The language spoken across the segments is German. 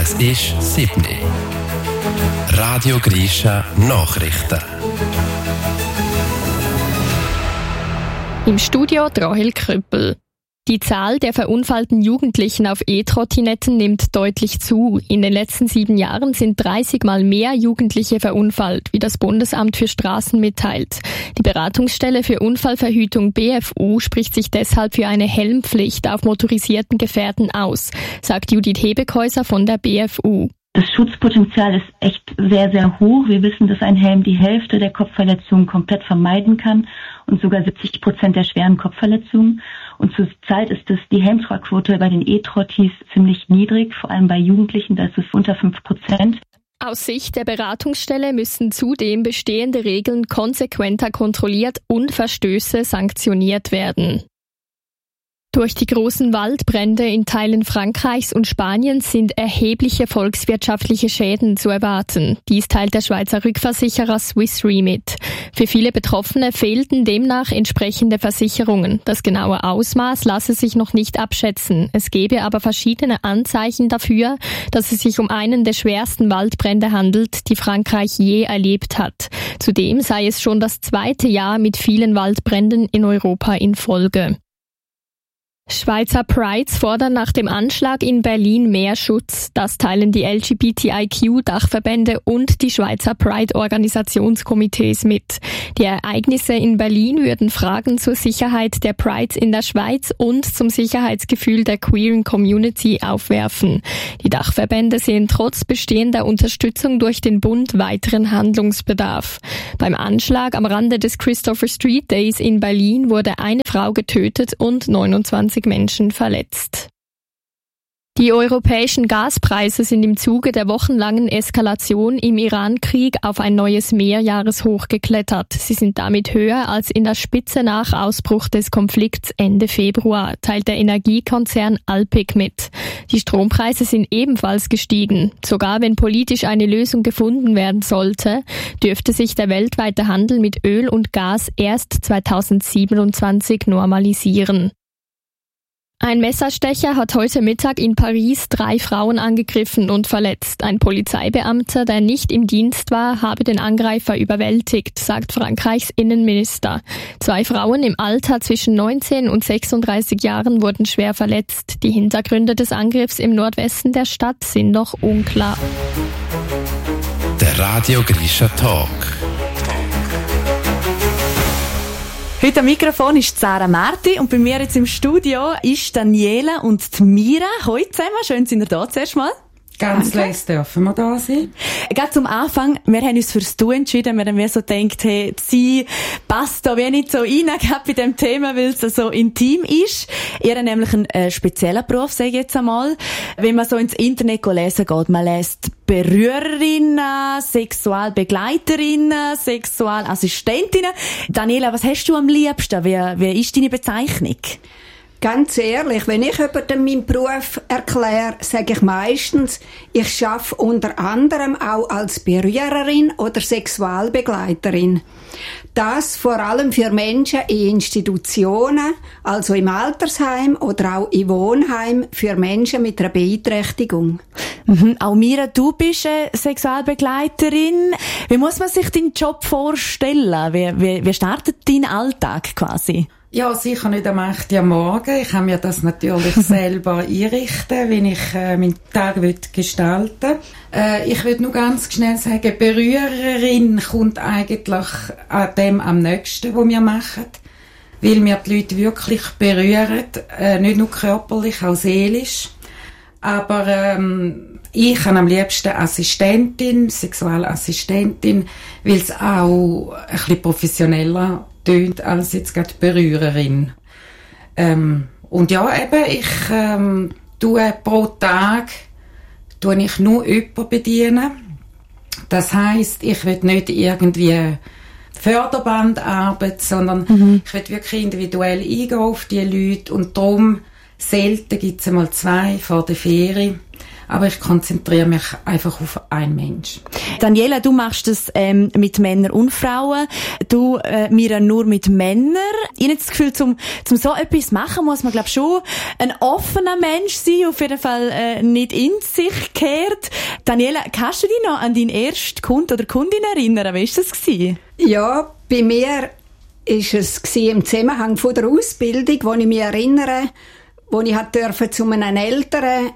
Es ist 7 Uhr. Radio Grisha Nachrichten. Im Studio Rahel Krüppel. Die Zahl der verunfallten Jugendlichen auf E-Trottinetten nimmt deutlich zu. In den letzten 7 Jahren sind 30 Mal mehr Jugendliche verunfallt, wie das Bundesamt für Straßen mitteilt. Die Beratungsstelle für Unfallverhütung BFU spricht sich deshalb für eine Helmpflicht auf motorisierten Gefährten aus, sagt Judith Hebekäuser von der BFU. Das Schutzpotenzial ist echt sehr, sehr hoch. Wir wissen, dass ein Helm die Hälfte der Kopfverletzungen komplett vermeiden kann und sogar 70% der schweren Kopfverletzungen. Und zurzeit ist die Helmtragquote bei den E-Trottis ziemlich niedrig, vor allem bei Jugendlichen, da ist es unter 5%. Aus Sicht der Beratungsstelle müssen zudem bestehende Regeln konsequenter kontrolliert und Verstöße sanktioniert werden. Durch die großen Waldbrände in Teilen Frankreichs und Spaniens sind erhebliche volkswirtschaftliche Schäden zu erwarten. Dies teilt der Schweizer Rückversicherer Swiss Re mit. Für viele Betroffene fehlten demnach entsprechende Versicherungen. Das genaue Ausmaß lasse sich noch nicht abschätzen. Es gebe aber verschiedene Anzeichen dafür, dass es sich um einen der schwersten Waldbrände handelt, die Frankreich je erlebt hat. Zudem sei es schon das 2. Jahr mit vielen Waldbränden in Europa in Folge. Schweizer Prides fordern nach dem Anschlag in Berlin mehr Schutz. Das teilen die LGBTIQ-Dachverbände und die Schweizer Pride-Organisationskomitees mit. Die Ereignisse in Berlin würden Fragen zur Sicherheit der Prides in der Schweiz und zum Sicherheitsgefühl der queeren Community aufwerfen. Die Dachverbände sehen trotz bestehender Unterstützung durch den Bund weiteren Handlungsbedarf. Beim Anschlag am Rande des Christopher Street Days in Berlin wurde eine Frau getötet und 29 Menschen verletzt. Die europäischen Gaspreise sind im Zuge der wochenlangen Eskalation im Iran-Krieg auf ein neues Mehrjahreshoch geklettert. Sie sind damit höher als in der Spitze nach Ausbruch des Konflikts Ende Februar, teilt der Energiekonzern Alpiq mit. Die Strompreise sind ebenfalls gestiegen. Sogar wenn politisch eine Lösung gefunden werden sollte, dürfte sich der weltweite Handel mit Öl und Gas erst 2027 normalisieren. Ein Messerstecher hat heute Mittag in Paris 3 Frauen angegriffen und verletzt. Ein Polizeibeamter, der nicht im Dienst war, habe den Angreifer überwältigt, sagt Frankreichs Innenminister. 2 Frauen im Alter zwischen 19 und 36 Jahren wurden schwer verletzt. Die Hintergründe des Angriffs im Nordwesten der Stadt sind noch unklar. Der Radio Grisha Talk. Heute am Mikrofon ist Sarah Marti und bei mir jetzt im Studio ist Daniela und die Mira. Hallo zusammen, schön sind ihr da zuerst mal. Ganz leise dürfen wir da sein. Gerade zum Anfang, wir haben uns fürs Du entschieden. Wir haben mir so gedacht, hey, sie passt da wenig so rein, gerade bei dem Thema, weil es so intim ist. Ihr habt nämlich einen speziellen Beruf, sage ich jetzt einmal. Wenn man so ins Internet lesen geht, man liest Berührerinnen, Sexualbegleiterinnen, Sexualassistentinnen. Daniela, was hast du am liebsten? Wie ist deine Bezeichnung? Ganz ehrlich, wenn ich über meinen Beruf erkläre, sage ich meistens, ich arbeite unter anderem auch als Berührerin oder Sexualbegleiterin. Das vor allem für Menschen in Institutionen, also im Altersheim oder auch in Wohnheim für Menschen mit einer Beeinträchtigung. Auch Mira, du bist eine Sexualbegleiterin. Wie muss man sich deinen Job vorstellen? Wie startet dein Alltag quasi? Ja, sicher nicht am 8. Uhr morgen. Ich kann mir das natürlich selber einrichten, wie ich meinen Tag gestalten will. Ich würde nur ganz schnell sagen, Berührerin kommt eigentlich an dem am nächsten, was wir machen. Weil wir die Leute wirklich berühren, nicht nur körperlich, auch seelisch. Aber ich habe am liebsten Assistentin, Sexualassistentin, weil es auch ein bisschen professioneller tönt als jetzt gerade Berührerin. Und ja, eben, ich tue pro Tag ich nur jemanden bedienen. Das heisst, ich will nicht irgendwie Förderbandarbeit, sondern ich will wirklich individuell eingehen auf die Leute und darum selten gibt es einmal 2 vor der Ferie. aber ich konzentriere mich einfach auf einen Mensch. Daniela, du machst das mit Männern und Frauen, du, Mira, nur mit Männern. Ich habe das Gefühl, zum so etwas machen, muss man, glaube ich, schon ein offener Mensch sein, auf jeden Fall nicht in sich gekehrt. Daniela, kannst du dich noch an deinen ersten Kunden oder Kundin erinnern? Wie war das gewesen? Ja, bei mir ist es im Zusammenhang von der Ausbildung, wo ich mich erinnere, wo ich durfte zu einem älteren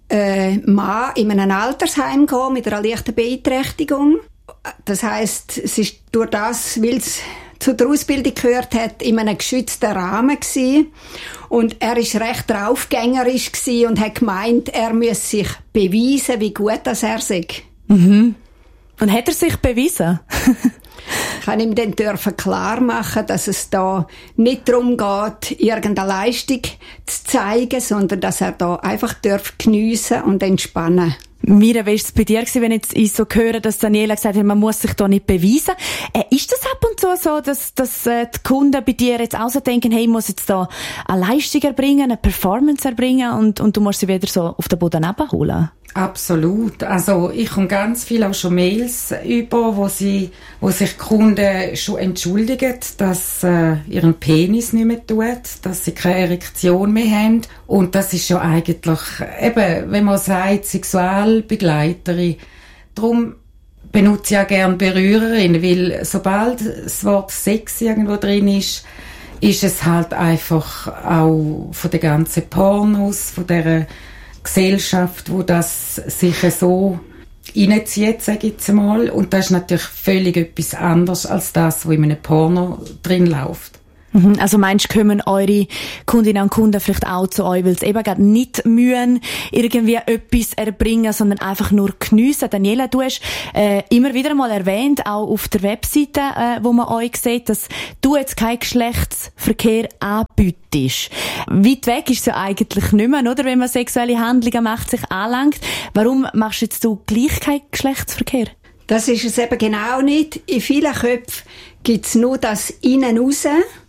Mann in einem Altersheim gehen mit einer leichten Beeinträchtigung. Das heisst, es ist durch das, weil es zu der Ausbildung gehört hat, in einem geschützten Rahmen gewesen. Und er war recht draufgängerisch gewesen und hat gemeint, er müsse sich beweisen, wie gut das er sei. Mhm. Und hat er sich bewiesen? Ich kann ihm dann klar machen, dass es da nicht darum geht, irgendeine Leistung zu zeigen, sondern dass er da einfach geniessen und entspannen. Mira, wie war es bei dir, wenn ich so höre, dass Daniela gesagt hat, man muss sich da nicht beweisen? Ist das ab und zu so, dass die Kunden bei dir jetzt auch so denken, hey, ich muss jetzt da eine Leistung erbringen, eine Performance erbringen und du musst sie wieder so auf den Boden abholen? Absolut. Also ich komme ganz viel auch schon Mails über, wo sich Kunden schon entschuldigen, dass ihren Penis nicht mehr tut, dass sie keine Erektion mehr haben. Und das ist ja eigentlich, eben, wenn man sagt, Sexualbegleiterin, darum benutze ich auch gerne Berührerin, weil sobald das Wort Sex irgendwo drin ist es halt einfach auch von den ganzen Pornos, von dieser Gesellschaft, wo das sich so reinzieht, sage ich jetzt mal. Und das ist natürlich völlig etwas anderes als das, was in einem Porno drin läuft. Also meinst du, kommen eure Kundinnen und Kunden vielleicht auch zu euch, weil sie eben gerade nicht mühen, irgendwie etwas erbringen, sondern einfach nur geniessen? Daniela, du hast immer wieder mal erwähnt, auch auf der Webseite, wo man euch sieht, dass du jetzt keinen Geschlechtsverkehr anbietest. Weit weg ist es ja eigentlich nicht mehr, oder? Wenn man sexuelle Handlungen macht, sich anlangt. Warum machst jetzt du gleich keinen Geschlechtsverkehr? Das ist es eben genau nicht. In vielen Köpfen gibt es nur das Innen raus.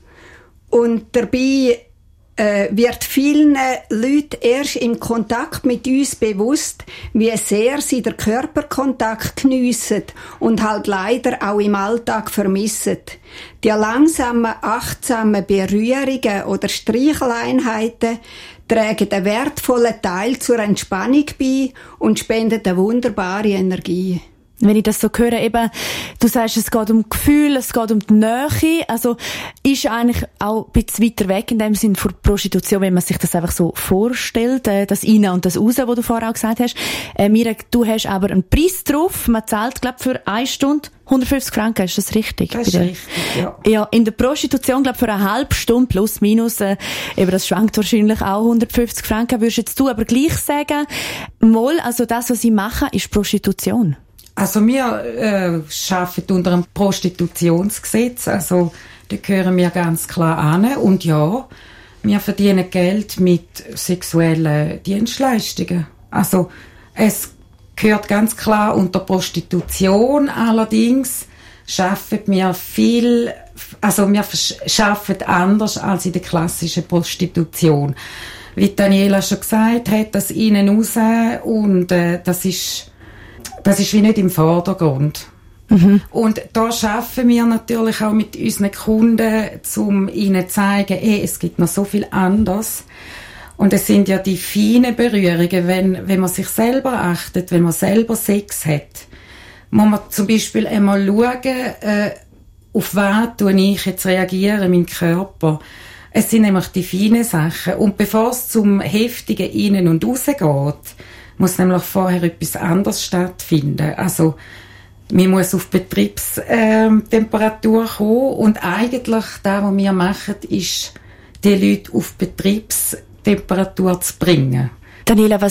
Und dabei wird vielen Leuten erst im Kontakt mit uns bewusst, wie sehr sie den Körperkontakt geniessen und halt leider auch im Alltag vermissen. Die langsamen, achtsamen Berührungen oder Streicheleinheiten tragen einen wertvollen Teil zur Entspannung bei und spenden eine wunderbare Energie. Wenn ich das so höre, eben, du sagst, es geht um Gefühl, es geht um die Nähe, also ist eigentlich auch ein bisschen weiter weg in dem Sinn von Prostitution, wenn man sich das einfach so vorstellt, das Rein und das Raus, was du vorher auch gesagt hast. Mira, du hast aber einen Preis drauf, man zahlt, glaube ich, für 1 Stunde 150 Franken, ist das richtig? Das ist richtig, ja. Ja, in der Prostitution, glaube ich, für eine halbe Stunde plus minus, eben das schwankt wahrscheinlich auch 150 Franken, würdest jetzt du aber gleich sagen, mal, also das, was sie machen, ist Prostitution. Also wir arbeiten unter einem Prostitutionsgesetz, also da gehören wir ganz klar an. Und ja, wir verdienen Geld mit sexuellen Dienstleistungen. Also es gehört ganz klar unter Prostitution, allerdings arbeiten wir viel, also wir arbeiten anders als in der klassischen Prostitution. Wie Daniela schon gesagt hat, das Innen raus und das ist wie nicht im Vordergrund. Mhm. Und da arbeiten wir natürlich auch mit unseren Kunden, um ihnen zu zeigen, es gibt noch so viel anderes. Und es sind ja die feinen Berührungen, wenn man sich selber achtet, wenn man selber Sex hat, muss man zum Beispiel einmal schauen, auf was ich jetzt reagiere, mein Körper. Es sind nämlich die feinen Sachen. Und bevor es zum heftigen Innen und Raus geht, muss nämlich vorher etwas anderes stattfinden. Also, man muss auf Betriebstemperatur kommen und eigentlich das, was wir machen, ist, die Leute auf Betriebstemperatur zu bringen. Daniela,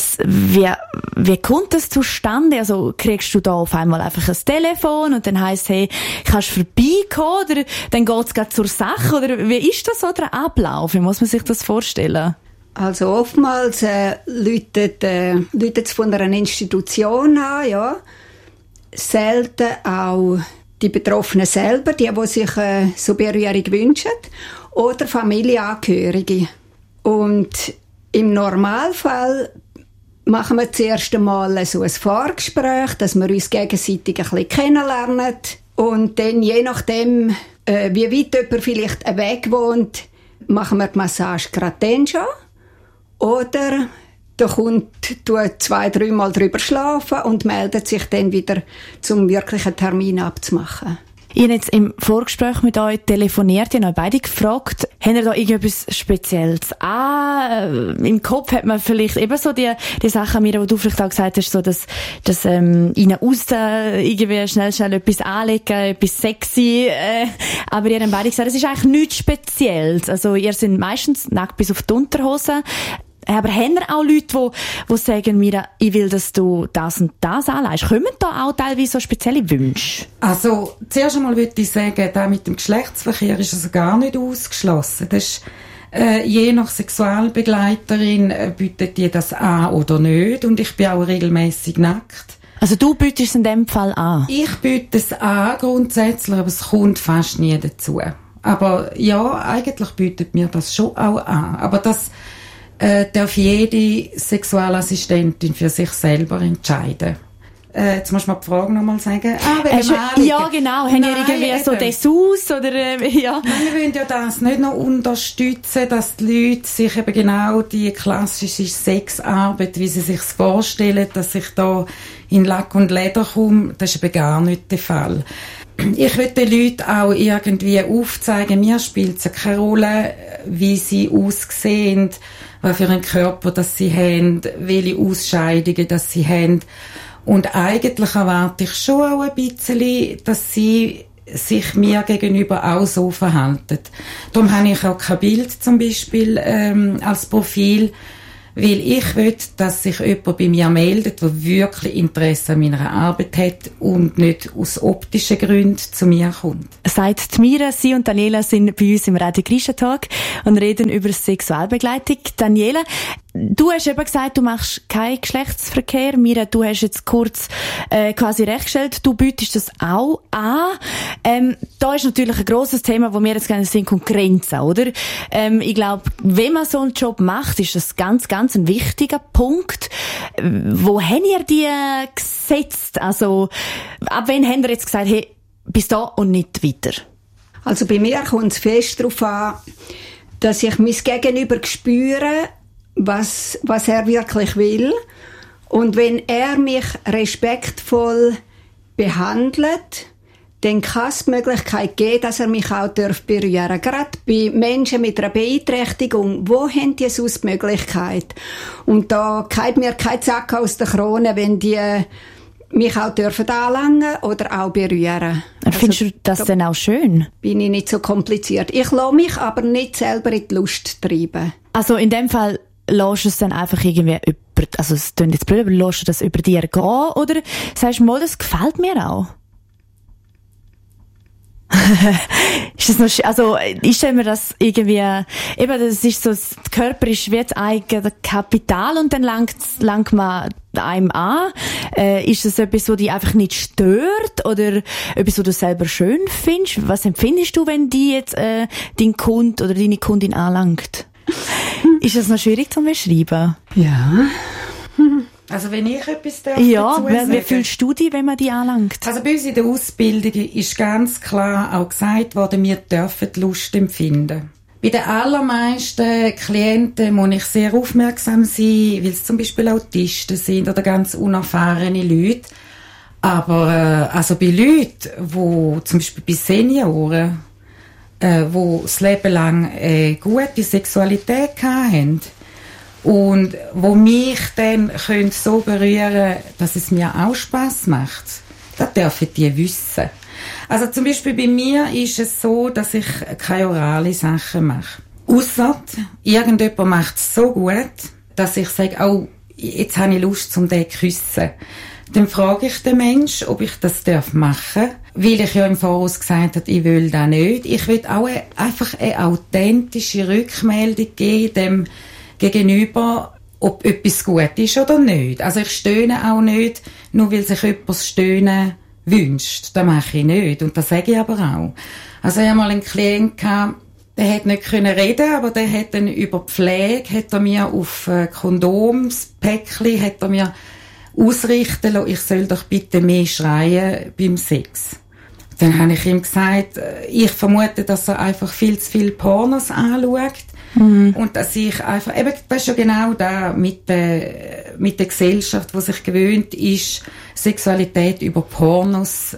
wie kommt das zustande? Also, kriegst du da auf einmal einfach ein Telefon und dann heisst, hey, kannst du vorbeikommen oder dann geht's grad zur Sache? Oder wie ist das so der Ablauf? Wie muss man sich das vorstellen? Also oftmals läutet es von einer Institution an, ja. Selten auch die Betroffenen selber, die sich so Berührung wünschen, oder Familienangehörige. Und im Normalfall machen wir zuerst einmal so ein Vorgespräch, dass wir uns gegenseitig ein bisschen kennenlernen. Und dann, je nachdem, wie weit jemand vielleicht weg wohnt, machen wir die Massage gerade dann schon. Oder da kommt 2-3 Mal drüber schlafen und meldet sich dann wieder, zum wirklichen Termin abzumachen. Ich habe jetzt im Vorgespräch mit euch telefoniert, ich habe euch beide gefragt, habt ihr da irgendetwas Spezielles? Im Kopf hat man vielleicht eben so die Sachen, Mira, die du vielleicht auch gesagt hast, so dass ihnen irgendwie schnell etwas anlegen, etwas sexy, aber ihr habt beide gesagt, es ist eigentlich nichts Spezielles. Also ihr seid meistens nackt bis auf die Unterhose. Aber haben auch Leute, die sagen, Mira, ich will, dass du das und das anlegst? Kommen da auch teilweise so spezielle Wünsche? Also, zuerst einmal würde ich sagen, da mit dem Geschlechtsverkehr ist also gar nicht ausgeschlossen. Das ist, je nach Sexualbegleiterin bietet die das an oder nicht. Und ich bin auch regelmäßig nackt. Also du bietest es in dem Fall an? Ich biete es an grundsätzlich, aber es kommt fast nie dazu. Aber ja, eigentlich bietet mir das schon auch an. Aber das darf jede Sexualassistentin für sich selber entscheiden. Jetzt musst du mal die Frage nochmal sagen. Ja, genau. Haben ihr irgendwie so Dessous oder ja? Nein, wir wollen ja das nicht noch unterstützen, dass die Leute sich eben genau die klassische Sexarbeit, wie sie sich vorstellen, dass ich da in Lack und Leder komme, das ist eben gar nicht der Fall. Ich will den Leuten auch irgendwie aufzeigen, mir spielt es keine Rolle, wie sie aussehen, was für einen Körper das sie haben, welche Ausscheidungen das sie haben. Und eigentlich erwarte ich schon auch ein bisschen, dass sie sich mir gegenüber auch so verhalten. Darum habe ich auch kein Bild zum Beispiel als Profil, weil ich will, dass sich jemand bei mir meldet, der wirklich Interesse an meiner Arbeit hat und nicht aus optischen Gründen zu mir kommt. Seit Mira, sie und Daniela sind bei uns im Radio Grisha Talk und reden über Sexualbegleitung. Daniela, du hast eben gesagt, du machst keinen Geschlechtsverkehr. Mira, du hast jetzt kurz quasi rechtgestellt, du bietest das auch an. Da ist natürlich ein grosses Thema, wo wir jetzt gerne sind, Grenzen, oder? Ich glaube, wenn man so einen Job macht, ist das ganz ein wichtiger Punkt. Wo haben ihr die gesetzt? Also, ab wann habt ihr jetzt gesagt, hey, bis da und nicht weiter? Also bei mir kommt es fest darauf an, dass ich mein Gegenüber spüre, was er wirklich will. Und wenn er mich respektvoll behandelt, dann kann es die Möglichkeit geben, dass er mich auch berühren darf. Gerade bei Menschen mit einer Beeinträchtigung, wo haben die sonst die Möglichkeit? Und da geht mir kein Sack aus der Krone, wenn die mich auch dürfen anlangen oder auch berühren. Findest du das denn auch schön? Bin ich nicht so kompliziert. Ich lasse mich aber nicht selber in die Lust treiben. Also in dem Fall lässt du es dann einfach irgendwie also es klingt jetzt blöd, aber lässt du das über dir gehen? Oder sagst du mal, das gefällt mir auch? Ist das noch, also, ich stelle mir das irgendwie, eben, das ist so, der Körper ist wie das eigene Kapital und dann langt man einem an. Ist das etwas, was dich einfach nicht stört oder etwas, was du selber schön findest? Was empfindest du, wenn die jetzt, dein Kunde oder deine Kundin anlangt? Ist das noch schwierig zu beschreiben? Ja. Also wenn ich etwas darf dazu sagen. Wie fühlst du dich, wenn man dich anlangt? Also bei uns in der Ausbildung ist ganz klar auch gesagt worden, wir dürfen die Lust empfinden. Bei den allermeisten Klienten muss ich sehr aufmerksam sein, weil es zum Beispiel Autisten sind oder ganz unerfahrene Leute. Aber also bei Leuten, wo zum Beispiel bei Senioren, wo das Leben lang gute Sexualität hatten, und wo mich dann so berühren, dass es mir auch Spass macht, das dürfen die wissen. Also zum Beispiel bei mir ist es so, dass ich keine orale Sachen mache. Ausser irgendjemand macht es so gut, dass ich sage, oh, jetzt habe ich Lust, um den zu küssen. Dann frage ich den Menschen, ob ich das machen darf, weil ich ja im Voraus gesagt habe, ich will das nicht. Ich will auch einfach eine authentische Rückmeldung geben, dem Gegenüber, ob etwas gut ist oder nicht. Also ich stöhne auch nicht, nur weil sich jemand das Stöhnen wünscht. Das mache ich nicht. Und das sage ich aber auch. Also ich hatte mal einen Klienten, Der hat nicht können reden, aber der hat dann über Pflege, hat er mir auf Kondomspäckchen, hat er mir ausrichten lassen, ich soll doch bitte mehr schreien beim Sex. Dann habe ich ihm gesagt, ich vermute, dass er einfach viel zu viel Pornos anschaut. Und dass ich einfach, eben, das ist ja genau da mit der Gesellschaft, die sich gewöhnt ist, Sexualität über Pornos,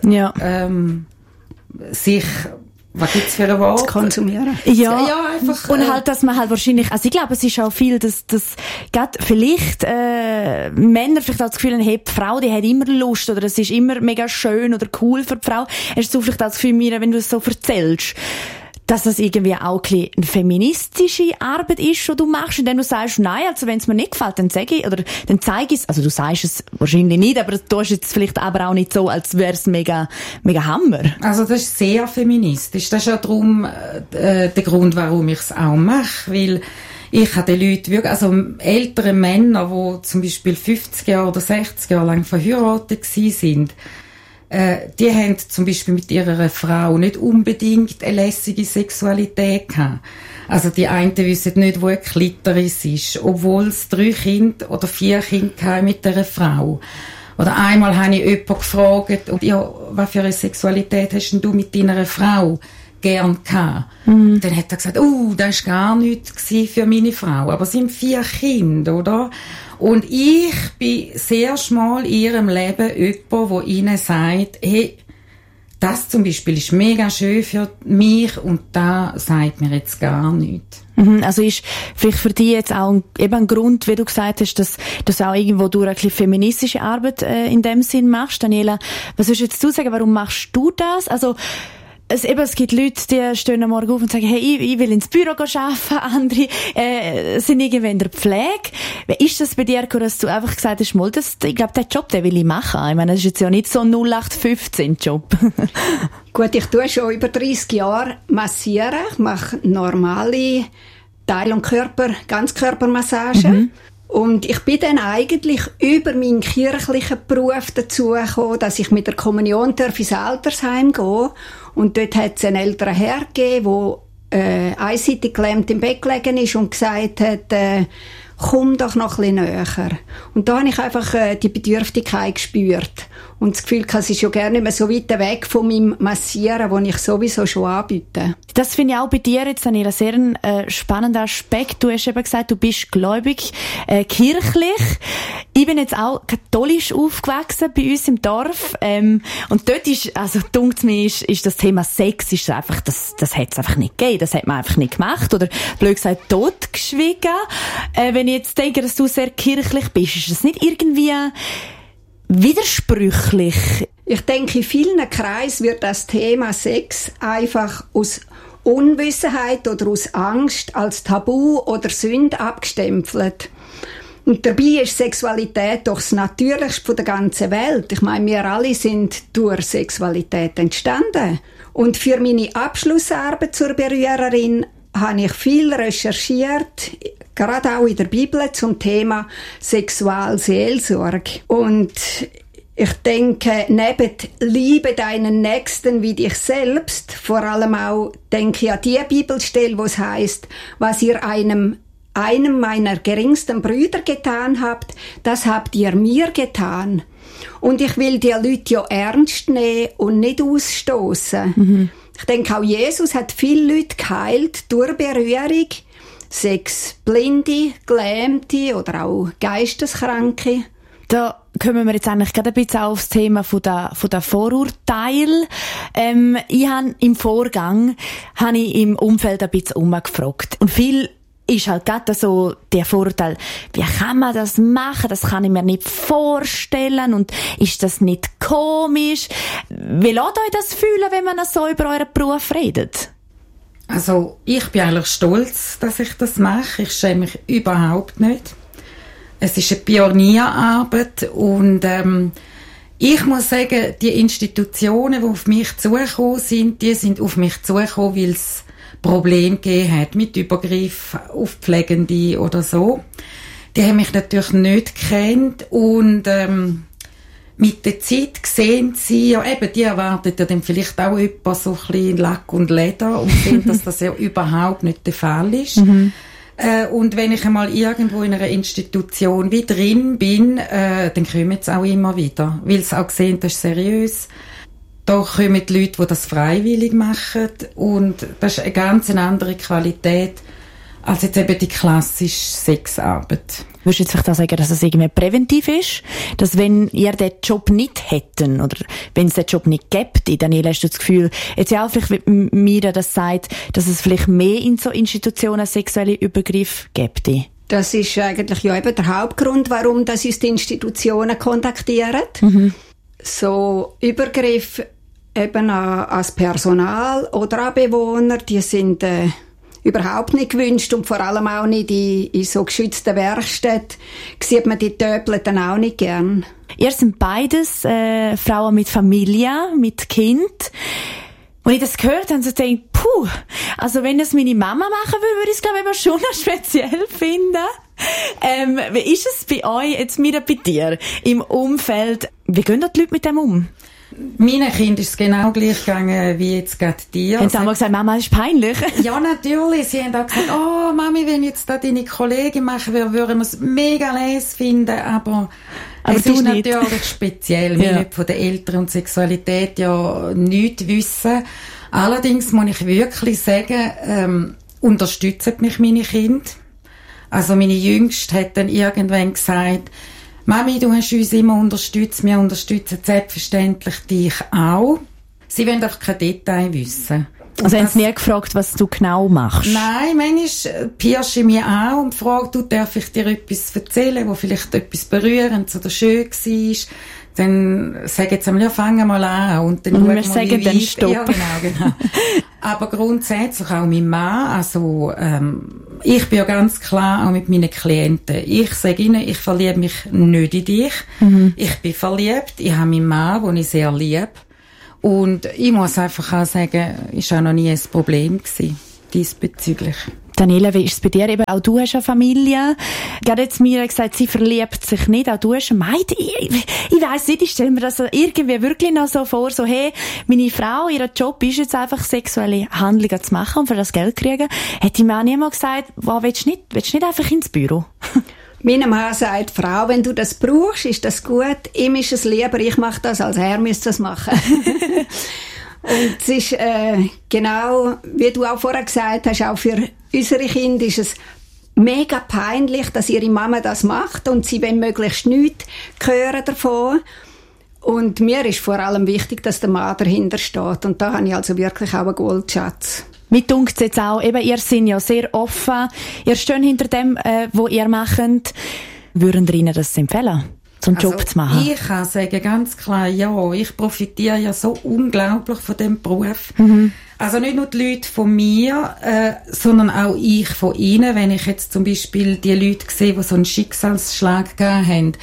sich, was gibt's für ein Wort? Zu konsumieren. Ja, einfach. Und halt, dass man halt wahrscheinlich, also ich glaube, es ist auch viel, dass gerade vielleicht Männer vielleicht auch das Gefühl haben, hey, die Frau, die hat immer Lust, oder es ist immer mega schön oder cool für die Frau. Hast du vielleicht auch das Gefühl, Mira, wenn du es so erzählst, dass das irgendwie auch ein bisschen eine feministische Arbeit ist, die du machst, indem du sagst, nein, also wenn es mir nicht gefällt, dann sage ich, oder dann zeige ich es, also du sagst es wahrscheinlich nicht, aber du tust jetzt vielleicht aber auch nicht so, als wäre es mega, mega Hammer. Also das ist sehr feministisch. Das ist ja darum der Grund, warum ich es auch mache, weil ich habe die Leute wirklich, also ältere Männer, die zum Beispiel 50 Jahre oder 60 Jahre lang verheiratet sind, die haben zum Beispiel mit ihrer Frau nicht unbedingt eine lässige Sexualität gehabt. Also die einen wissen nicht, wo ein Klitoris ist, obwohl es 3 Kinder oder 4 Kinder hatten mit dieser Frau. Oder einmal habe ich jemanden gefragt, ja, was für eine Sexualität hast denn du mit deiner Frau gern gehabt? Dann hat er gesagt, das war gar nichts für meine Frau. Aber es sind 4 Kinder, oder? Und ich bin sehr schmal in ihrem Leben jemand, der ihnen sagt, hey, das zum Beispiel ist mega schön für mich und da sagt mir jetzt gar nichts. Also ist vielleicht für dich jetzt auch eben ein Grund, wie du gesagt hast, dass du auch irgendwo durch ein bisschen feministische Arbeit in dem Sinn machst. Daniela, was würdest du jetzt sagen, warum machst du das? Also es gibt Leute, die stehen am Morgen auf und sagen, hey, ich will ins Büro arbeiten, andere sind irgendwie in der Pflege. Wie ist das bei dir, dass du einfach gesagt hast, ich glaube, den Job, den will ich machen. Ich meine, das ist jetzt ja nicht so ein 0815-Job. Gut, ich tue schon über 30 Jahre massieren. Ich mache normale Teil- und Ganzkörpermassage. Und ich bin dann eigentlich über meinen kirchlichen Beruf dazu gekommen, dass ich mit der Kommunion ins Altersheim gehe. Und dort hat es einen älteren Herr gegeben, der einseitig gelähmt im Bett gelegen ist und gesagt hat, komm doch noch ein bisschen näher. Und da habe ich einfach die Bedürftigkeit gespürt. Und das Gefühl, es ist ja gerne nicht mehr so weit weg von meinem Massieren, das ich sowieso schon anbiete. Das finde ich auch bei dir jetzt einen sehr spannenden Aspekt. Du hast eben gesagt, du bist gläubig, kirchlich. Ich bin jetzt auch katholisch aufgewachsen bei uns im Dorf. Und dort ist, also dunkt mir, ist das Thema Sex, ist einfach, das hat es einfach nicht gegeben. Das hat man einfach nicht gemacht. Oder blöd gesagt, totgeschwiegen. Wenn ich jetzt denke, dass du sehr kirchlich bist, ist das nicht irgendwie widersprüchlich? Ich denke, in vielen Kreisen wird das Thema Sex einfach aus Unwissenheit oder aus Angst als Tabu oder Sünde abgestempelt. Und dabei ist Sexualität doch das Natürlichste von der ganzen Welt. Ich meine, wir alle sind durch Sexualität entstanden. Und für meine Abschlussarbeit zur Berührerin habe ich viel recherchiert, gerade auch in der Bibel zum Thema Sexualseelsorge. Und ich denke, neben Liebe deinen Nächsten wie dich selbst, vor allem auch denke ich an die Bibelstelle, wo es heisst, was ihr einem meiner geringsten Brüder getan habt, das habt ihr mir getan. Und ich will die Leute ja ernst nehmen und nicht ausstoßen. Ich denke, auch Jesus hat viele Leute geheilt durch Berührung. 6 Blinde, Gelähmte oder auch Geisteskranke. Da kommen wir jetzt eigentlich gerade ein bisschen aufs Thema von der Vorurteile. Ich habe im Vorgang im Umfeld ein bisschen umgefragt. Und viel ist halt gerade so der Vorurteil, wie kann man das machen? Das kann ich mir nicht vorstellen. Und ist das nicht komisch? Wie lässt euch das fühlen, wenn man so über euren Beruf redet? Also, ich bin eigentlich stolz, dass ich das mache. Ich schäme mich überhaupt nicht. Es ist eine Pionierarbeit und ich muss sagen, die Institutionen, die auf mich zugekommen sind, die sind auf mich zugekommen, weil es Probleme gegeben hat mit Übergriff auf Pflegende oder so. Die haben mich natürlich nicht gekannt und mit der Zeit sehen sie, ja eben, die erwartet ja dann vielleicht auch jemand so ein bisschen Lack und Leder und sehen, dass das ja überhaupt nicht der Fall ist. Und wenn ich einmal irgendwo in einer Institution wie drin bin, dann kommen sie auch immer wieder, weil sie auch sehen, das ist seriös. Da kommen die Leute, die das freiwillig machen und das ist eine ganz andere Qualität als jetzt eben die klassische Sexarbeit. Würdest du jetzt vielleicht auch sagen, dass es irgendwie präventiv ist? Dass wenn ihr den Job nicht hätten oder wenn es den Job nicht gäbe, Daniela, hast du das Gefühl, jetzt ja auch vielleicht mit mir das sagt, dass es vielleicht mehr in so Institutionen sexuelle Übergriffe gäbe? Das ist eigentlich ja eben der Hauptgrund, warum das uns die Institutionen kontaktieren. So Übergriffe eben an das Personal oder an Bewohner, die sind überhaupt nicht gewünscht und vor allem auch nicht in so geschützten Werkstätten sieht man die Töpel dann auch nicht gern. Ihr seid beides Frauen mit Familie, mit Kind. Als ich das gehört habe, so denke ich, puh, also wenn das meine Mama machen würde ich es glaube ich schon noch speziell finden. Wie ist es bei euch, jetzt wieder bei dir, im Umfeld? Wie gehen die Leute mit dem um? Meinen Kindern ist es genau gleich gegangen wie jetzt gerade dir. Haben sie auch mal gesagt, Mama, das ist peinlich? Ja, natürlich. Sie haben auch gesagt, oh, Mami, wenn jetzt da deine Kollegin machen würde, würden wir es mega les finden, aber es ist nicht. Natürlich speziell. Wir nicht von den Eltern und Sexualität ja nichts wissen. Allerdings muss ich wirklich sagen, unterstützen mich meine Kinder. Also meine Jüngste hat dann irgendwann gesagt, Mami, du hast uns immer unterstützt, wir unterstützen selbstverständlich dich auch. Sie wollen einfach kein Detail wissen. Also haben sie nie gefragt, was du genau machst? Nein, manchmal pirsche ich mich auch und frage, darf ich dir etwas erzählen, wo vielleicht etwas berührend oder schön war. Dann sage jetzt einmal, ja, fangen mal an. Und dann wir sagen dann Stopp. Ja, genau. Aber grundsätzlich auch mein Mann, also ich bin ja ganz klar auch mit meinen Klienten. Ich sage ihnen, ich verliebe mich nicht in dich. Ich bin verliebt, ich habe meinen Mann, den ich sehr liebe. Und ich muss einfach auch sagen, ist auch noch nie ein Problem gewesen, diesbezüglich. Daniela, wie ist es bei dir? Eben, auch du hast eine Familie. Gerade jetzt mir gesagt, sie verliebt sich nicht. Auch du hast eine Maid. Ich weiss nicht, ich stelle mir das irgendwie wirklich noch so vor, so, hey, meine Frau, ihr Job ist jetzt einfach, sexuelle Handlungen zu machen und für das Geld kriegen. Hätte mir auch niemand gesagt, wow, willst du nicht einfach ins Büro? Mein Mann sagt, Frau, wenn du das brauchst, ist das gut. Ihm ist es lieber, ich mache das, als er müsste das machen. Und es ist genau, wie du auch vorher gesagt hast, auch für unsere Kinder ist es mega peinlich, dass ihre Mama das macht und sie wollen möglichst nichts hören davon. Und mir ist vor allem wichtig, dass der Mann dahinter steht. Und da habe ich also wirklich auch einen Goldschatz. Mir dunkt es jetzt auch, eben, ihr seid ja sehr offen, ihr steht hinter dem, was ihr macht. Würden ihr ihnen das empfehlen, zum Job zu machen? Ich kann sagen, ganz klar, ja. Ich profitiere ja so unglaublich von diesem Beruf. Also nicht nur die Leute von mir, sondern auch ich von ihnen. Wenn ich jetzt zum Beispiel die Leute sehe, die so einen Schicksalsschlag gegeben haben,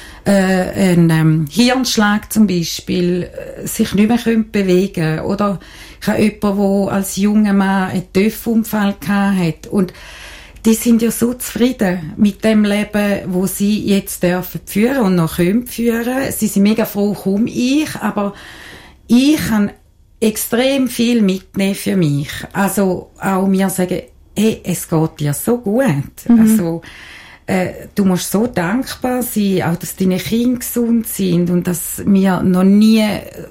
einen Hirnschlag zum Beispiel, sich nicht mehr bewegen können. Oder ich habe jemanden, der als junger Mann einen TÜV-Unfall hatte. Und die sind ja so zufrieden mit dem Leben, wo sie jetzt dürfen führen und noch können führen. Sie sind mega froh, komme ich, aber ich kann extrem viel mitnehmen für mich. Also auch mir sagen, hey, es geht dir so gut. Also du musst so dankbar sein, auch dass deine Kinder gesund sind und dass wir noch nie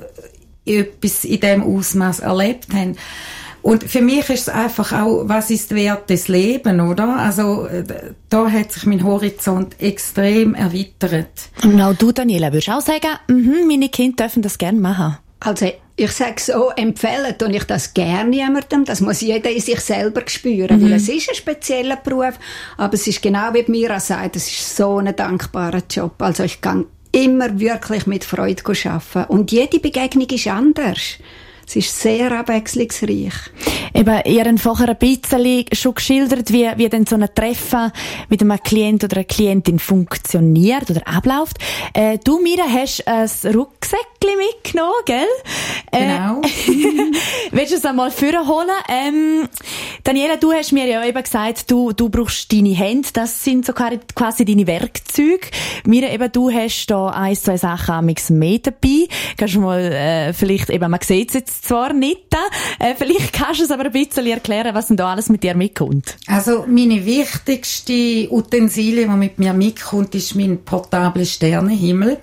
etwas in diesem Ausmaß erlebt haben. Und für mich ist es einfach auch, was ist wert des Lebens, oder? Also, da hat sich mein Horizont extrem erweitert. Und auch du, Daniela, würdest auch sagen, meine Kinder dürfen das gerne machen? Also, ich sage so, empfehlen tue ich das gerne jemandem. Das muss jeder in sich selber spüren, weil es ist ein spezieller Beruf, aber es ist genau wie Mira sagt, es ist so ein dankbarer Job. Also, ich kann immer wirklich mit Freude arbeiten. Und jede Begegnung ist anders. Es ist sehr abwechslungsreich. Eben, ihr habt vorher ein bisschen schon geschildert, wie denn so ein Treffen mit einem Klient oder einer Klientin funktioniert oder abläuft. Du, Mira, hast ein Rucksäckchen mitgenommen, gell? Genau. Willst du es einmal vorholen? Daniela, du hast mir ja eben gesagt, du brauchst deine Hände, das sind so quasi deine Werkzeuge. Mira, eben, du hast da 1-2 Sachen mehr dabei. Kannst du mal, vielleicht, eben, man sieht es jetzt zwar nicht, vielleicht kannst du es aber ein bisschen erklären, was denn da alles mit dir mitkommt. Also, meine wichtigste Utensilie, die mit mir mitkommt, ist mein portabler Sternenhimmel.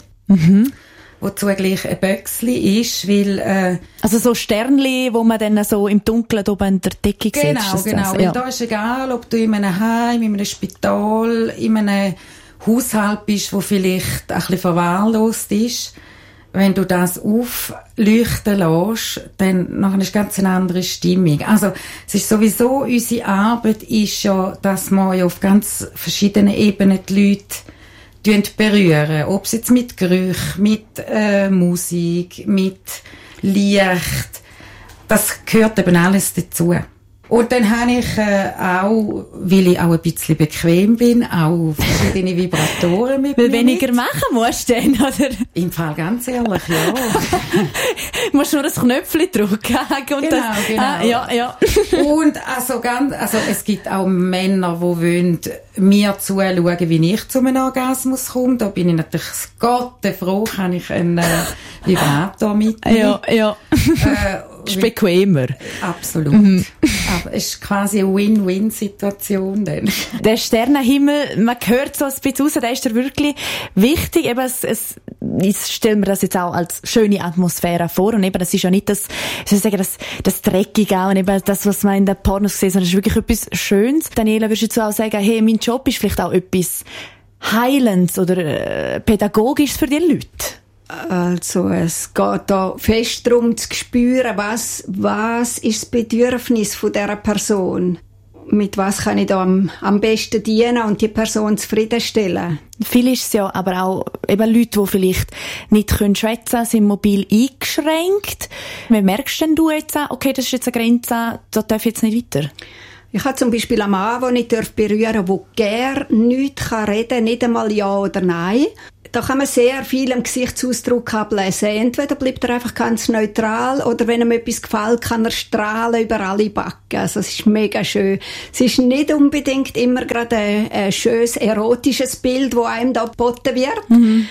Wo zugleich ein Böckli ist, weil... also so Sternli, wo man dann so im Dunkeln oben in der Decke sieht. Genau. Weil da ist egal, ob du in einem Heim, in einem Spital, in einem Haushalt bist, wo vielleicht ein bisschen verwahrlost ist. Wenn du das aufleuchten lässt, dann nachher ist ganz eine andere Stimmung. Also, es ist sowieso, unsere Arbeit ist ja, dass wir ja auf ganz verschiedenen Ebenen die Leute berühren. Ob es jetzt mit Gerüchen, mit Musik, mit Licht, das gehört eben alles dazu. Und dann habe ich auch, weil ich auch ein bisschen bequem bin, auch verschiedene Vibratoren mit mir. Weil weniger machen musst du dann, oder? Im Fall ganz ehrlich, ja. Du musst nur ein Knöpfchen drücken. Und genau. Ja. Und also es gibt auch Männer, die wollen mir zuschauen, wie ich zu einem Orgasmus komme. Da bin ich natürlich froh, kann ich einen Vibrator mitnehmen. Ja. Ist bequemer. Absolut. Aber es ist quasi eine Win-Win-Situation dann. Der Sternenhimmel, man hört so ein bisschen raus, der ist dir wirklich wichtig. Eben, ich stelle mir das jetzt auch als schöne Atmosphäre vor. Und eben, das ist ja nicht das Dreckige auch, und eben das, was man in den Pornos sieht, sondern es ist wirklich etwas Schönes. Daniela, würdest du auch sagen, hey, mein Job ist vielleicht auch etwas Heilendes oder Pädagogisches für die Leute? Also, es geht da fest darum zu spüren, was ist das Bedürfnis von dieser Person? Mit was kann ich da am besten dienen und die Person zufriedenstellen? Viel ist es ja aber auch eben Leute, die vielleicht nicht schwätzen können, sind mobil eingeschränkt. Wie merkst denn du jetzt auch, okay, das ist jetzt eine Grenze, da darf ich jetzt nicht weiter? Ich habe zum Beispiel einen Mann, den ich berühren darf, der gerne nichts reden kann, nicht einmal Ja oder Nein. Da kann man sehr viel im Gesichtsausdruck ablesen. Entweder bleibt er einfach ganz neutral, oder wenn ihm etwas gefällt, kann er strahlen über alle Backen. Also es ist mega schön. Es ist nicht unbedingt immer gerade ein schönes, erotisches Bild, das einem da geboten wird.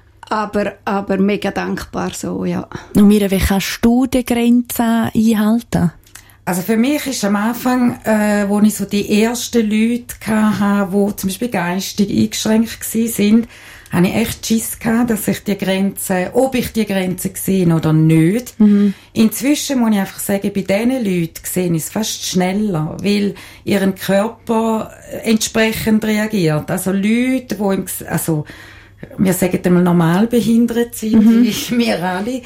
Aber mega dankbar so, ja. Und Mira, wie kannst du die Grenzen einhalten? Also für mich ist am Anfang, wo ich so die ersten Leute hatte, die zum Beispiel geistig eingeschränkt waren, habe ich echt Schiss gehabt, dass ich ob ich die Grenze sehe oder nicht. Inzwischen muss ich einfach sagen, bei diesen Leuten sehe ich es fast schneller, weil ihren Körper entsprechend reagiert. Also Leute, wir sagen einmal normal behindert sind, wie wir alle,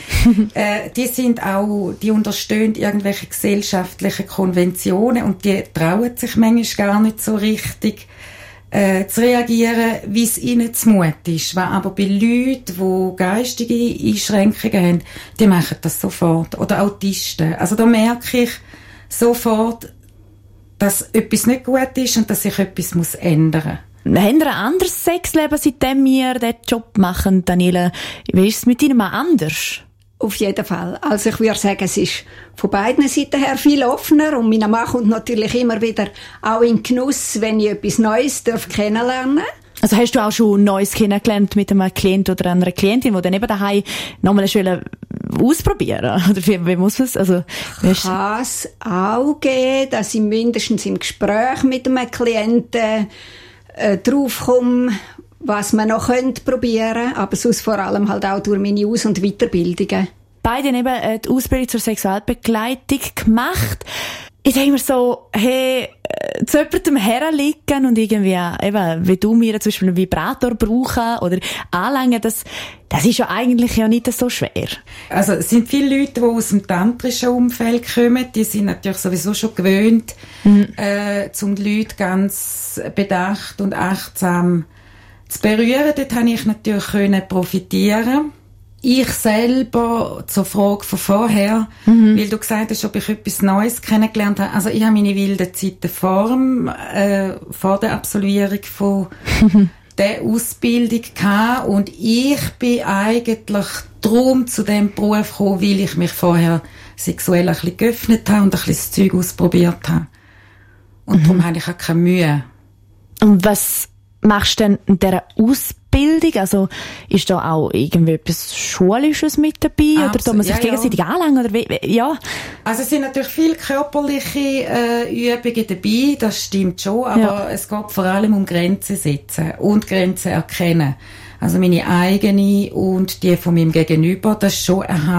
die unterstehen irgendwelche gesellschaftlichen Konventionen und die trauen sich manchmal gar nicht so richtig zu reagieren, wie es ihnen zumut ist. Aber bei Leuten, die geistige Einschränkungen haben, die machen das sofort. Oder Autisten. Also da merke ich sofort, dass etwas nicht gut ist und dass sich etwas ändern muss. Haben wir ein anderes Sexleben, seitdem wir diesen Job machen, Daniela? Wie ist es mit Ihnen mal anders? Auf jeden Fall. Also ich würde sagen, es ist von beiden Seiten her viel offener und mein Mann kommt natürlich immer wieder auch in Genuss, wenn ich etwas Neues kennenlernen darf. Also hast du auch schon Neues kennengelernt mit einem Klient oder einer Klientin, die dann eben daheim nochmal ausprobieren? Oder wie muss man es? Also, kann es auch geben, dass ich mindestens im Gespräch mit einem Klienten draufkomme, was man noch probieren könnte, aber sonst vor allem halt auch durch meine Aus- und Weiterbildungen. Beide haben eben die Ausbildung zur Sexualbegleitung gemacht. Ich denke mir so, hey, zu jemandem herliegen und irgendwie, eben, wie du mir zum Beispiel einen Vibrator brauchen oder anlängen, das ist ja eigentlich ja nicht so schwer. Also es sind viele Leute, die aus dem tantrischen Umfeld kommen, die sind natürlich sowieso schon gewöhnt, zum die Leute ganz bedacht und achtsam zu berühren. Dort konnte ich natürlich profitieren. Ich selber, zur Frage von vorher, weil du gesagt hast, ob ich etwas Neues kennengelernt habe. Also ich habe meine wilden Zeiten vor der Absolvierung von der Ausbildung gehabt und ich bin eigentlich darum zu diesem Beruf gekommen, weil ich mich vorher sexuell ein bisschen geöffnet habe und ein bisschen das Zeug ausprobiert habe. Und darum habe ich auch keine Mühe. Und was machst du denn in dieser Ausbildung? Also, ist da auch irgendwie etwas Schulisches mit dabei? Oder tut man sich gegenseitig anlangen? Oder ja. Also, es sind natürlich viele körperliche Übungen dabei, das stimmt schon, aber es geht vor allem um Grenzen setzen und Grenzen erkennen. Also, meine eigene und die von meinem Gegenüber, das ist schon ein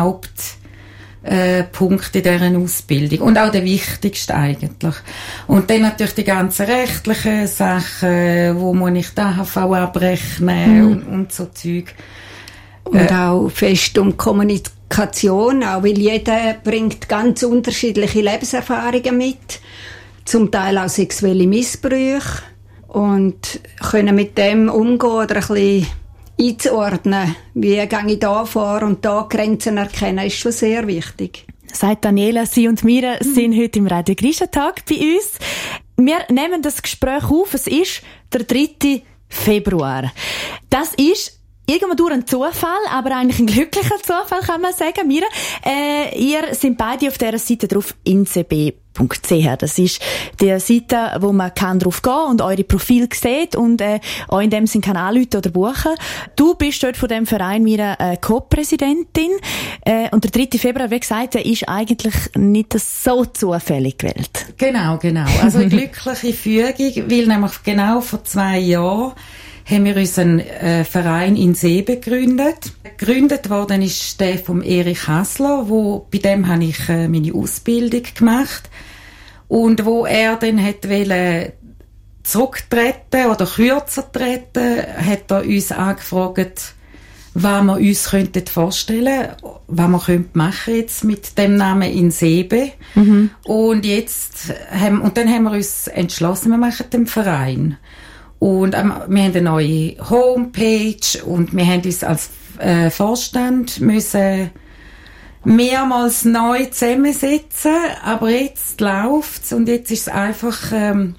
Punkt in dieser Ausbildung. Und auch der wichtigste eigentlich. Und dann natürlich die ganzen rechtlichen Sachen, wo muss ich die AHV abrechnen und so Zeug. Und auch fest um Kommunikation, auch weil jeder bringt ganz unterschiedliche Lebenserfahrungen mit, zum Teil auch sexuelle Missbrüche und können mit dem umgehen oder ein bisschen einzuordnen, wie gehe ich da vor und da Grenzen erkennen, ist schon sehr wichtig. Sagt Daniela, Sie und Mira sind heute im Radio Grisha-Tag bei uns. Wir nehmen das Gespräch auf, es ist der 3. Februar. Das ist irgendwo durch ein Zufall, aber eigentlich ein glücklicher Zufall, kann man sagen. Mira, ihr seid beide auf dieser Seite drauf, incb.ch. Das ist die Seite, wo man drauf gehen kann und eure Profile sieht und auch in dem Sinn kann anrufen oder buchen. Du bist dort von dem Verein, Mira, Co-Präsidentin. Und der 3. Februar, wie gesagt, ist eigentlich nicht so zufällig gewählt. Genau. Also eine glückliche Fügung, weil nämlich genau vor 2 Jahren haben wir unseren Verein in Sebe gegründet. Gegründet worden ist der vom Erich Hassler, bei dem habe ich meine Ausbildung gemacht. Und wo er dann wollte zurücktreten oder kürzer treten, hat er uns angefragt, was wir uns vorstellen könnten, was wir machen jetzt mit dem Namen in Sebe. Mhm. Und dann haben wir uns entschlossen, wir machen den Verein. Und wir haben eine neue Homepage und wir haben uns als Vorstand müssen mehrmals neu zusammensetzen, aber jetzt läuft's und jetzt ist es einfach,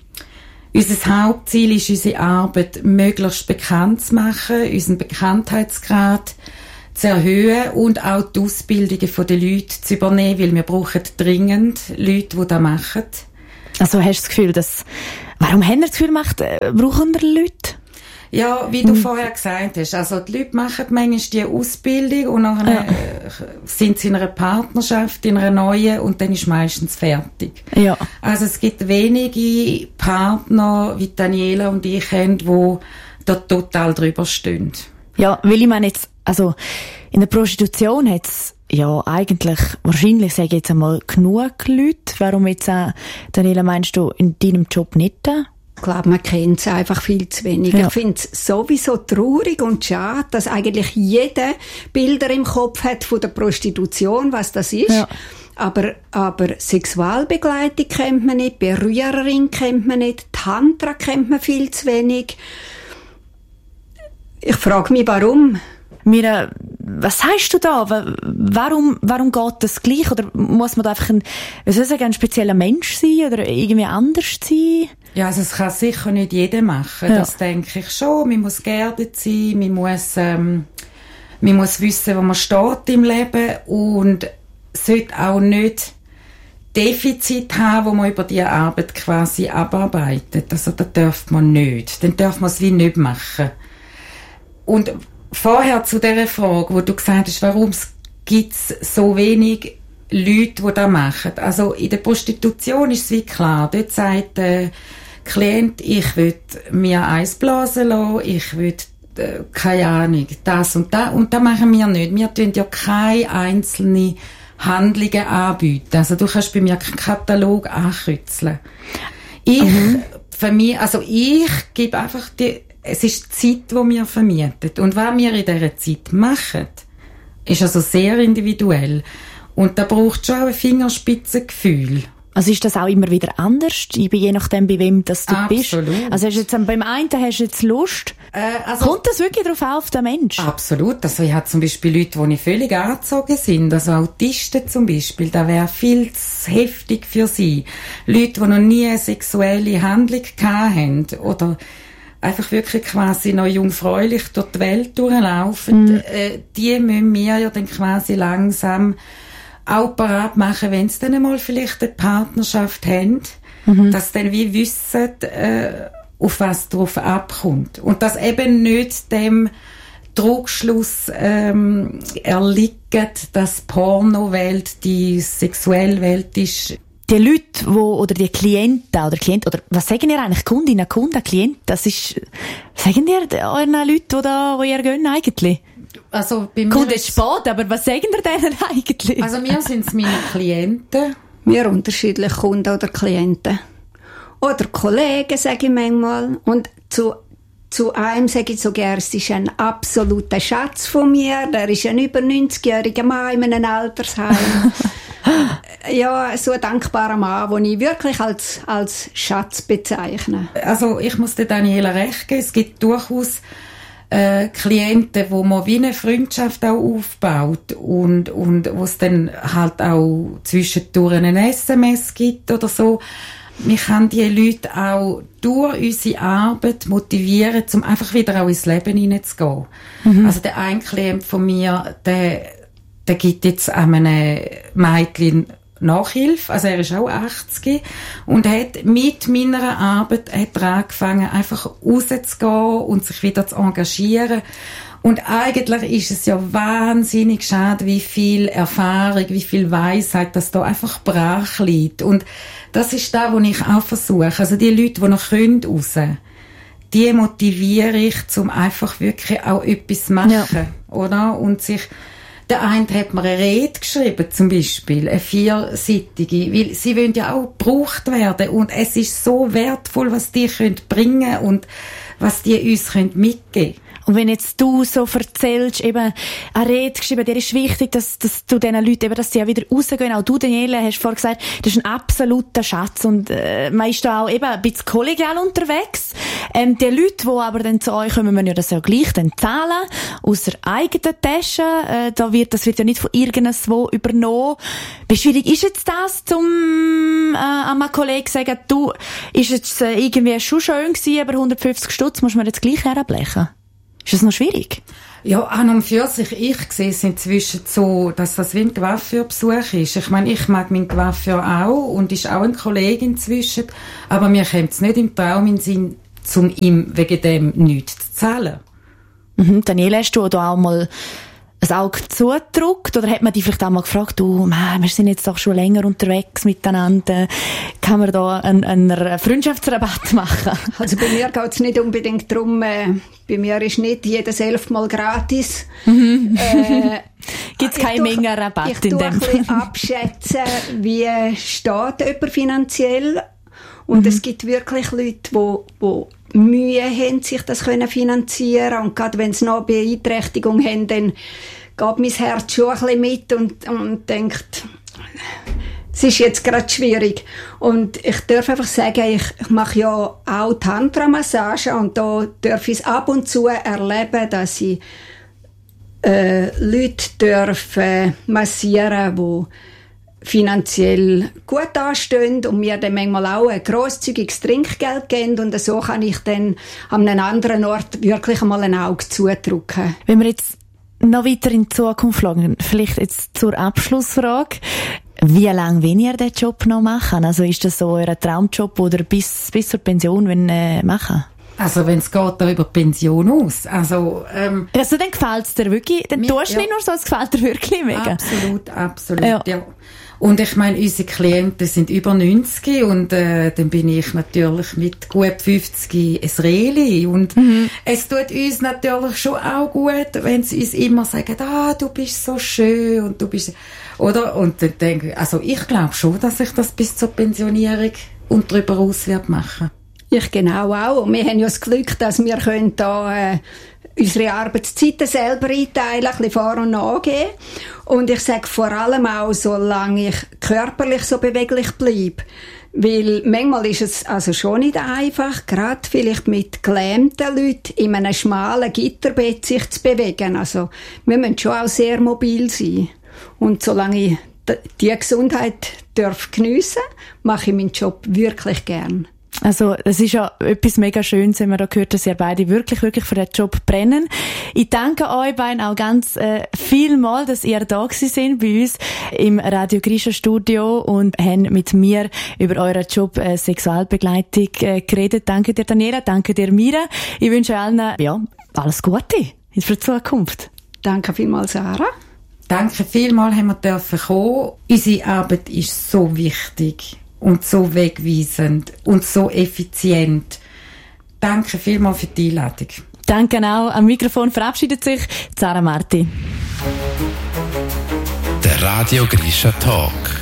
unser Hauptziel ist, unsere Arbeit möglichst bekannt zu machen, unseren Bekanntheitsgrad zu erhöhen und auch die Ausbildungen der Leute zu übernehmen, weil wir brauchen dringend Leute, die das machen. Also hast du das Gefühl, warum haben wir das Gefühl, brauchen wir Leute? Ja, wie du vorher gesagt hast, also die Leute machen manchmal die Ausbildung und dann sind sie in einer Partnerschaft, in einer neuen und dann ist meistens fertig. Ja. Also es gibt wenige Partner, wie Daniela und ich haben, die da total drüber stehen. Ja, weil ich meine jetzt, also in der Prostitution hat es ja eigentlich, wahrscheinlich sage ich jetzt einmal, genug Leute. Warum jetzt Daniela, meinst du in deinem Job nicht? Ich glaube, man kennt es einfach viel zu wenig. Ja. Ich finde es sowieso traurig und schade, dass eigentlich jeder Bilder im Kopf hat von der Prostitution, was das ist. Ja. Aber Sexualbegleitung kennt man nicht, Berührerin kennt man nicht, Tantra kennt man viel zu wenig. Ich frage mich, warum? Mira, was sagst du da? Warum geht das gleich? Oder muss man da einfach ein spezieller Mensch sein oder irgendwie anders sein? Ja, also es kann sicher nicht jeder machen. Ja. Das denke ich schon. Man muss geerdet sein, man muss wissen, wo man steht im Leben und sollte auch nicht Defizit haben, wo man über die Arbeit quasi abarbeitet. Also das darf man nicht. Dann darf man es wie nicht machen. Und vorher zu dieser Frage, wo du gesagt hast, warum gibt es so wenig Leute, die das machen. Also in der Prostitution ist es wie klar. Dort sagt der Klient, ich will mir eins blasen lassen, ich will, keine Ahnung, das und das. Und das machen wir nicht. Wir tun ja keine einzelnen Handlungen anbieten. Also du kannst bei mir keinen Katalog ankürzeln. Ich gebe einfach es ist die Zeit, die wir vermieten. Und was wir in dieser Zeit machen, ist also sehr individuell. Und da braucht schon auch ein Fingerspitzengefühl. Also ist das auch immer wieder anders, je nachdem, bei wem das du bist? Absolut. Also hast du jetzt, beim einen hast du jetzt Lust. Kommt das wirklich darauf auf den Menschen? Absolut. Also ich habe zum Beispiel Leute, die völlig angezogen sind. Also Autisten zum Beispiel. Das wäre viel zu heftig für sie. Leute, die noch nie eine sexuelle Handlung hatten. Oder einfach wirklich quasi noch jungfräulich durch die Welt durchlaufen, die müssen wir ja dann quasi langsam auch parat machen, wenn sie dann einmal vielleicht eine Partnerschaft haben, dass sie dann wie wissen, auf was drauf abkommt. Und dass eben nicht dem Trugschluss erliegt, dass Pornowelt die sexuelle Welt ist. Die Leute, oder die Klienten, oder was sagen ihr eigentlich? Kundinnen, Kunden, Klienten, das ist, sagen ihr euren Leuten, wo ihr gönnt eigentlich? Also bei mir kommt jetzt spät, aber was sagen ihr denen eigentlich? Also mir sind es meine Klienten. Wir unterschiedliche Kunden oder Klienten. Oder Kollegen, sage ich manchmal. Und zu einem sage ich so gerne, es ist ein absoluter Schatz von mir. Der ist ein über 90-jähriger Mann in einem Altersheim. Ja, so ein dankbarer Mann, den ich wirklich als Schatz bezeichne. Also ich muss der Daniela recht geben, es gibt durchaus Klienten, wo man wie eine Freundschaft auch aufbaut und wo es dann halt auch zwischendurch einen SMS gibt oder so. Wir können die Leute auch durch unsere Arbeit motivieren, um einfach wieder auch ins Leben hineinzugehen. Also der eine Klient von mir, der gibt jetzt einem Mädchen Nachhilfe, also er ist auch 80 und hat mit meiner Arbeit angefangen, einfach rauszugehen und sich wieder zu engagieren. Und eigentlich ist es ja wahnsinnig schade, wie viel Erfahrung, wie viel Weisheit, das da einfach brach liegt. Und das ist das, was ich auch versuche. Also die Leute, die noch raus können, die motiviere ich, um einfach wirklich auch etwas zu machen, oder? Und sich, der eine hat mir eine Rede geschrieben, zum Beispiel, eine 4-seitige, weil sie wollen ja auch gebraucht werden und es ist so wertvoll, was die bringen können und was die uns mitgeben können. Und wenn jetzt du so erzählst, eben eine Rede geschrieben, dir ist wichtig, dass du diesen Leuten eben, dass sie ja wieder rausgehen. Auch du, Daniela, hast vorhin gesagt, das ist ein absoluter Schatz und man ist da auch eben ein bisschen kollegial unterwegs. Die Leute, die aber dann zu euch kommen, müssen ja das ja gleich dann zahlen, aus der eigenen Tasche. Das wird ja nicht von irgendwo übernommen. Wie schwierig ist jetzt das, an einem Kollegen zu sagen, du, ist jetzt irgendwie schon schön gewesen, aber 150 Stutz muss man jetzt gleich herblechen? Ist das noch schwierig? Ja, an und für sich, ich sehe es inzwischen so, dass das wie ein Coiffeurbesuch ist. Ich meine, ich mag meinen Coiffeur auch und ist auch ein Kollege inzwischen, aber mir kommt es nicht im Traum in den Sinn, um ihm wegen dem nichts zu zahlen. Daniela, hast du da auch mal ein Auge zugedrückt? Oder hat man dich vielleicht auch mal gefragt, wir sind jetzt doch schon länger unterwegs miteinander, kann man da einen Freundschaftsrabatt machen? Also bei mir geht es nicht unbedingt darum, bei mir ist nicht jedes 11 Mal gratis. Gibt es keine Menge Rabatt in dem? Ich tue ein bisschen abschätzen, wie steht jemand finanziell. Und es gibt wirklich Leute, die Mühe haben, sich das finanzieren können. Und gerade wenn sie noch Beeinträchtigung haben, dann geht mein Herz schon ein bisschen mit und denkt, es ist jetzt gerade schwierig. Und ich darf einfach sagen, ich mache ja auch Tantra-Massage und da darf ich es ab und zu erleben, dass ich Leute dürfen massieren, die finanziell gut anstehen und mir dann manchmal auch ein grosszügiges Trinkgeld geben und so kann ich dann an einem anderen Ort wirklich einmal ein Auge zudrücken. Wenn wir jetzt noch weiter in die Zukunft schauen, vielleicht jetzt zur Abschlussfrage, wie lange wollt ihr den Job noch machen? Also ist das so euer Traumjob oder bis zur Pension machen? Also wenn es geht, da über die Pension aus. Also dann gefällt es dir wirklich? Dann tust du nicht nur so, es gefällt dir wirklich mega? Absolut, ja. Und ich meine, unsere Klienten sind über 90 und dann bin ich natürlich mit gut 50 ein Reli. Und es tut uns natürlich schon auch gut, wenn sie uns immer sagen, du bist so schön und du bist... Oder? Und dann denke ich, also ich glaube schon, dass ich das bis zur Pensionierung und darüber aus machen. Ich genau auch. Und wir haben ja das Glück, dass wir da unsere Arbeitszeiten selber einteilen, ein bisschen vor- und nachgehen. Und ich sage vor allem auch, solange ich körperlich so beweglich bleibe. Weil manchmal ist es also schon nicht einfach, gerade vielleicht mit gelähmten Leuten in einem schmalen Gitterbett sich zu bewegen. Also wir müssen schon auch sehr mobil sein. Und solange ich die Gesundheit geniessen darf, mache ich meinen Job wirklich gern. Also, es ist ja etwas mega Schönes, wenn man da hört, dass ihr beide wirklich, wirklich für den Job brennen. Ich danke euch beiden auch ganz vielmal, dass ihr da gewesen seid bei uns im Radio Grisha Studio und haben mit mir über euren Job Sexualbegleitung geredet. Danke dir, Daniela, danke dir, Mira. Ich wünsche euch allen, alles Gute für die Zukunft. Danke vielmals, Sarah. Danke vielmals, haben wir dürfen kommen. Unsere Arbeit ist so wichtig und so wegweisend und so effizient. Danke vielmals für die Einladung. Danke auch. Am Mikrofon verabschiedet sich Sarah Marti. Der Radio Grisha Talk.